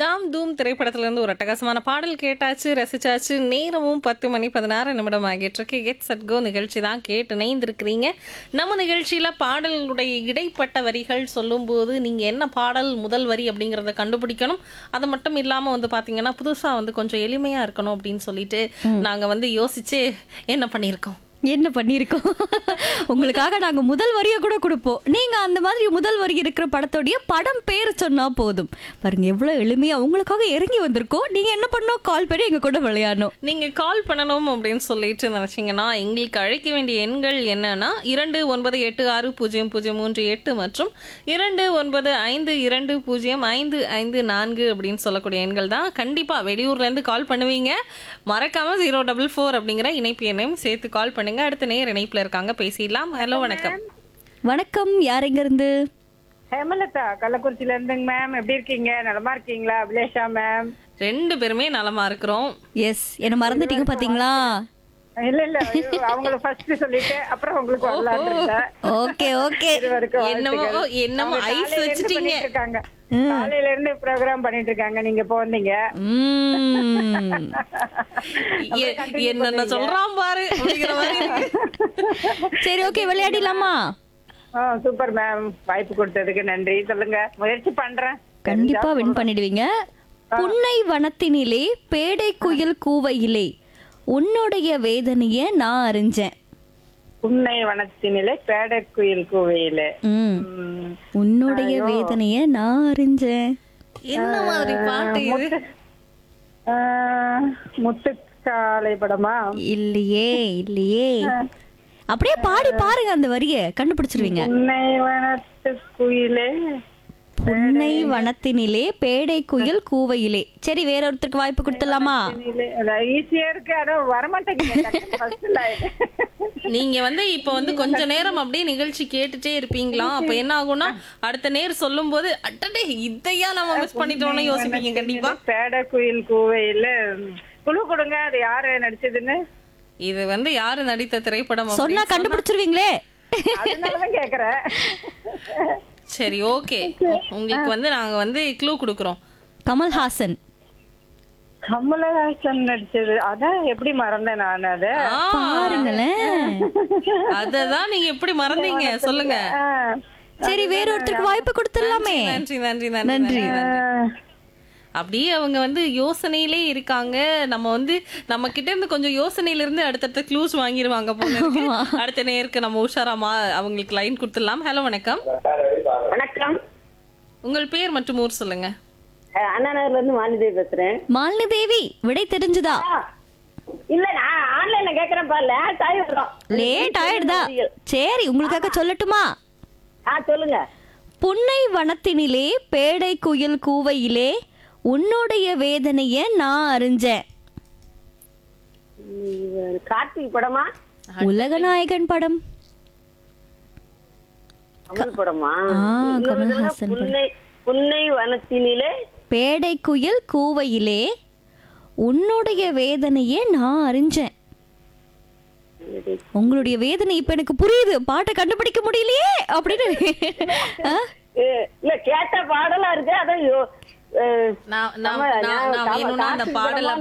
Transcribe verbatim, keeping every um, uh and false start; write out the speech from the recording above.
தாம் தூம் திரைப்படத்துல இருந்து ஒரு அட்டகாசமான பாடல் கேட்டாச்சு, ரசிச்சாச்சு. நேரமும் பத்து மணி பதினாறு நிமிடம் ஆகிட்டு இருக்கு. கெட் செட் கோ நிகழ்ச்சி தான் கேட்டு இணைந்திருக்கிறீங்க. நம்ம நிகழ்ச்சியில பாடலுடைய இடைப்பட்ட வரிகள் சொல்லும்போது நீங்க என்ன பாடல் முதல் வரி அப்படிங்கறத கண்டுபிடிக்கணும். அது மட்டும் இல்லாம வந்து பாத்தீங்கன்னா புதுசா வந்து கொஞ்சம் எளிமையா இருக்கணும் அப்படின்னு சொல்லிட்டு நாங்க வந்து யோசிச்சு என்ன பண்ணியிருக்கோம். என்ன பண்ணிருக்கோம் உங்களுக்காக நாங்க முதல் வரிய கூட கொடுப்போம். நீங்க அந்த மாதிரி முதல் வரி இருக்கிற படத்தோடைய படம் பேர் சொன்னா போதும். பாருங்க எவ்வளவு எளிமையா உங்களுக்காக இறங்கி வந்திருக்கோம். நீங்க என்ன பண்ணணும், கால் பண்ணி எங்க கூட விளையாடணும். நீங்க கால் பண்ணணும் அப்படின்னு சொல்லிட்டு நினைச்சீங்கன்னா எங்களுக்கு அழைக்க வேண்டிய எண்கள் என்னன்னா இரண்டு ஒன்பது எட்டு ஆறு பூஜ்ஜியம் பூஜ்ஜியம் மூன்று எட்டு மற்றும் இரண்டு ஒன்பது ஐந்து இரண்டு பூஜ்ஜியம் ஐந்து ஐந்து நான்கு அப்படின்னு சொல்லக்கூடிய எண்கள் தான். கண்டிப்பா வெளியூர்ல இருந்து கால் பண்ணுவீங்க. மறக்காம ஜீரோ டபுள் ஃபோர் அப்படிங்கிற இணைப்பு எண்ணையும் சேர்த்து கால் பண்ணுங்க. அடுத்த நேர் இணைப்புல இருக்காங்க, பேசிடலாம். ஹலோ, வணக்கம். வணக்கம், யார் எங்க இருந்து? ஹேமலதா கள்ளக்குறிச்சியில இருந்துங்க மேம். எப்படி இருக்கீங்க? நலமா இருக்கீங்களா? அபிலேஷா மேம். ரெண்டு பேருமே நலமா இருக்கிறோம். எஸ், என்ன மறந்துட்டீங்க பாத்தீங்களா? இல்ல இல்ல அவங்கள ஃபர்ஸ்ட் சொல்லிட்டு அப்புறம் உங்களுக்கு வரலாம்னு இருந்தேன். Okay okay. என்னமோ என்னமோ ஐஸ் வச்சிட்டீங்க. இருக்காங்க காலையில இருந்து ப்ரோகிராம் பண்ணிட்டு இருக்காங்க. நீங்க போனீங்க என்ன சொல்றான் பாரு அப்படிங்கிற மாதிரி இருக்கு. சரி, ஓகே, விளையாடிடலாமா? சூப்பர் மேம், வாய்ப்பு கொடுத்ததுக்கு நன்றி. சொல்லுங்க, முயற்சி பண்றேன். கண்டிப்பா வின் பண்ணிடுவீங்க. புன்னை வனத்தினிலே பேடை குயில் கூவையிலே உன்னுடைய வேதனைய நான் அறிஞ்சேன். புன்னை வனத்தினிலே பேடை குயில் கூவையிலே உன்னுடைய வேதனைய நான் அறிஞ்சேன். என்ன மாதிரி பாட்டு இது? முத்துக்காலை படமா? இல்லையே இல்லையே. அப்படியே பாடி பாருங்க, அந்த வரிய கண்டுபிடிச்சிருவீங்க. புன்னை வனத்து குயிலே புன்னை வனத்தினிலே பேடை குயில் கூவையிலே. சரி, வேற ஒருத்தருக்கு வாய்ப்பு கொடுத்துடலாமா? ஈஸியா இருக்கு, ஆனா வரமாட்டேங்குது. நீங்க வந்து இப்ப வந்து கொஞ்ச நேரம் அப்படியே நிகழ்ச்சி கேட்டுட்டே இருப்பீங்களா? அப்ப என்ன ஆகும்னா அடுத்த நேர் சொல்லும் போது அட்டடே இதையா நம்ம மிஸ் பண்ணிட்டோம்னு யோசிப்பீங்க. கண்டிப்பா பேடை குயில் கூவையில குழு கொடுங்க, அது யாரு நடிச்சதுன்னு. இது வந்து யாரு நடித்த திரைப்படம் சொன்னா கண்டுபிடிச்சிருவீங்களே, அதனாலதான் கேக்குறேன். சரி, ஓகே, உங்களுக்கு வந்து நாங்க வந்து க்ளூ கொடுக்கறோம். கமல்ஹாசன். கமலஹாசன் நடிச்சது, அதான் எப்படி மறந்தேன் நான். அத பாருங்களேன், அததான் நீங்க எப்படி மறந்தீங்க சொல்லுங்க. சரி, வேற ஒருத்தருக்கு வாய்ப்பு கொடுத்துடலாமே. நன்றி நன்றி நன்றி. அப்படியே அவங்க வந்து யோசனையிலே இருக்காங்க. நம்ம வந்து நம்ம கிட்ட இருந்து கொஞ்சம் யோசனையில இருந்து அடுத்தடுத்த க்ளூஸ் வாங்கிடுவாங்க போல இருக்கு. அடுத்த நேருக்கு நம்ம உஷாராமா அவங்களுக்கு லைன் கொடுத்துடலாம். ஹலோ, வணக்கம். வணக்கம். உங்கள் பேர் மற்றும் ஊர் சொல்லுங்க. அண்ணா நகர்ல இருந்து மாலிதேவி பேசுறேன். மாலினி தேவி, விடை தெரிஞ்சுதா? இல்ல, நான் ஆன்லைன்ல கேக்குறேன். லேட் ஆயிடும். லேட் ஆயிடுதா? சரி, உங்களுக்காக சொல்லட்டுமா? ஆ, சொல்லுங்க. புன்னை வனத்தினிலே பேடை குயில் கூவையிலே உன்னுடைய வேதனைய நான் அறிஞ்சேன். கார்த்திக் படமா? உலகநாயகன் படம். கமல் படமா? கமல்ஹாசன். புன்னை புன்னை வனத்தினிலே பேடை குயில் கூவையிலே உன்னுடைய வேதனைய நான் அறிஞ்சேன். உங்களுடைய வேதனை இப்ப எனக்கு புரியுது, பாட்டை கண்டுபிடிக்க முடியலையே அப்படின்னு. இல்ல, கேட்ட பாடலா இருக்கு. அதான் நான் வேணும்னா அந்த பாடல